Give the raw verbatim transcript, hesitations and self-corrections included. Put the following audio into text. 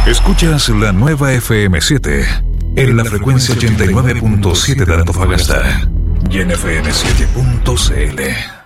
Escuchas la nueva F M siete en la frecuencia ochenta y nueve punto siete de Antofagasta y en F M siete punto C L.